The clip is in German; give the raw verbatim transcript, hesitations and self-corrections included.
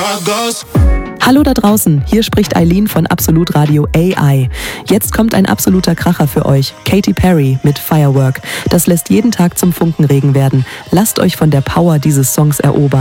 what goes. Hallo da draußen, hier spricht Eileen von Absolut Radio A I. Jetzt kommt ein absoluter Kracher für euch. Katy Perry mit Firework. Das lässt jeden Tag zum Funkenregen werden. Lasst euch von der Power dieses Songs erobern.